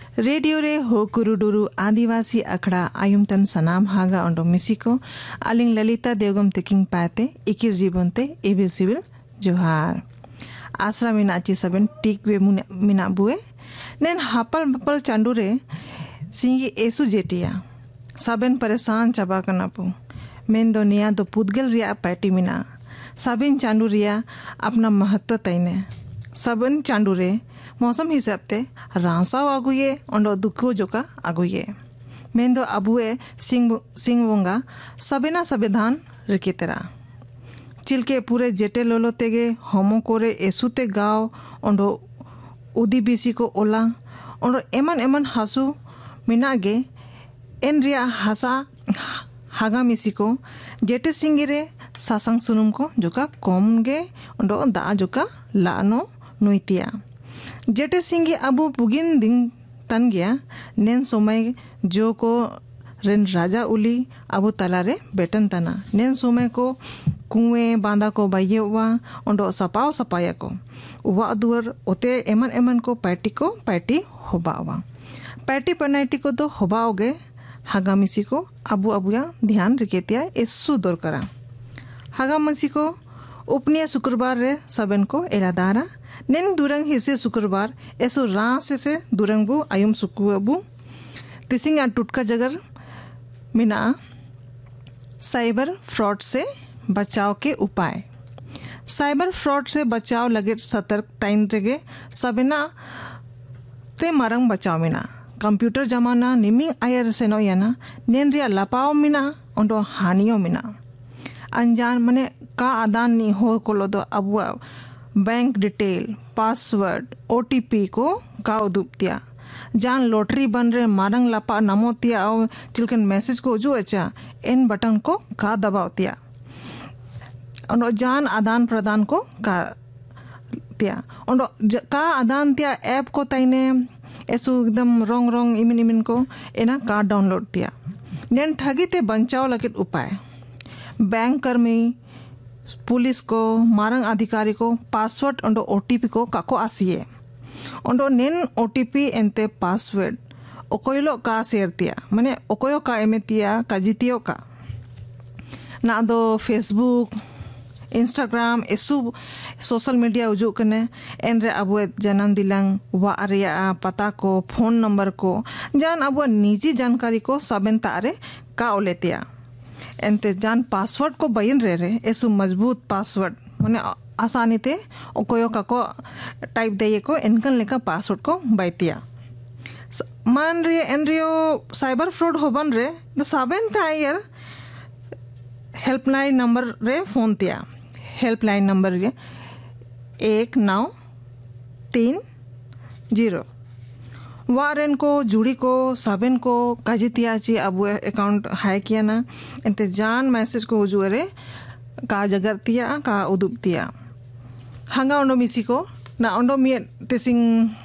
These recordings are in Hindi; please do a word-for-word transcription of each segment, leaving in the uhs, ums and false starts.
रेडियो रे हो कुरुडुरु आदिवासी अखड़ा आयुम तन सनाम हागा ओंडो मिसिको अलिंग ललिता देवगम तिकिंग पाते इकिर जीवनते एबे सिविल जोहार आसरा मिनाची सबन टिक वे मिना बुए नेन हपल बपल चांडू रे सिंगी एसु जेटिया सबन परेशान चाबा कनापु मेन दो निया दो पुदगल रिया पैटी मिना सबन चांडू रिया अपना महत्व तैने सबन चांडू रे मौसम हिसाब ते रासाव आगुये ओंडो दुखो जोका आगुये मेन दो अबुए सिंग सिंग वोंगा सबेना संविधान रिकेतरा चिलके पूरे जेटे लोलो तेगे होमो कोरे एसुते गाव ओंडो उदी बिसी को ओला ओंडो एमन एमन हासु मिनागे एन रिया हासा हागा मिसी को जेटे सिंगिरे सासंग सुनुम को जोका कम गे ओंडो दा जोका लानो नुइतिया जेटे सिंगी अबु पुगिन दिन तन गया नेन समय जो को रेन राजा उली अबु तलारे बेटन तना नेन समय को कुएं बांधा को बाइये हुआ ओंडो सपाव सपाया को उवा दुवर ओते एमन एमन को पैटी को पैटी होबावा पैटी पनाइटी को तो होबाओगे हागामिसी को अबु अबुया ध्यान रिकेतिया एसु दौर करा हागामिसी को उपनिया शुक्रवार रे सबन को एलादारा नेन दुरंग हिसे शुक्रवार ऐसो रास से दुरंग बु आयुम सुकु अबु तिसिंगा टुटका जगर मिना साइबर फ्रॉड से बचाव के उपाय साइबर फ्रॉड से बचाव लगे सतर्क ताइन रेगे सबना ते मरंग बचाव मिना कंप्यूटर जमाना निमिंग आयर सेनो याना नेन रिया लपाव मिना ओंडो हानियो मिना अनजान मने का आदान नि हो कोलो दो Abua bank detail password OTP को का उदुपतिया जान लॉटरी बन रहे मारंग लपा नमोतिया और चिलकन मैसेज को जो अच्छा इन बटन को का दबावतिया और जान आदान प्रदान को का तिया और का आदान तिया ऐप को ताइने ऐसो एकदम रोंग रोंग इमिन इमिन को एना का डाउनलोड तिया नेन ठगी ते बचाव लगे उपाय बैंक कर्मी पुलिस को मारंग अधिकारी को पासवर्ड ओंडो ओटीपी को काको आसिए ओंडो नेन ओटीपी एंते पासवर्ड ओकोयलो का शेयरतिया माने ओकोयो का एमेतिया काजितियो का ना दो फेसबुक इंस्टाग्राम एसु सोशल मीडिया उजुक कने एन रे अबुए जन्म दिलांग वा रिया पता को फोन नंबर को जान अबुए निजी जानकारी को सबन तारे का ओलेतिया एंते जान पासवर्ड को बयन रे रे एसु मजबूत पासवर्ड माने आसानी ते ओकोयो का को टाइप दे को इनकन लेका पासवर्ड को बैतिया मान रे एन रियो साइबर फ्रॉड होबन रे द साबेन तायर हेल्पलाइन नंबर रे फोन तिया हेल्पलाइन नंबर रे एक नौ तीन जीरो वारेन को जुड़ी को साबेन को काजितिया ची अब अकाउंट हाय किया ना एंते जान मैसेज को जुएरे का जगरतिया का उदुपतिया हंगा ओंडो मिसी को ना ओंडो मिए तेसिंग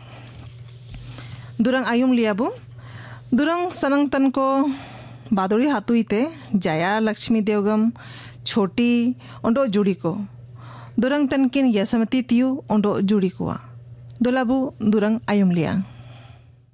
दुरंग आयुम लियाबु दुरंग सनंग तन को बादुड़ी हातुईते जया लक्ष्मी देवगम छोटी ओंडो जुड़ी को दुरंग तन किन यसमती तियु ओंडो जुड़ी कुआ दोलाबु दुरंग आयुम लिया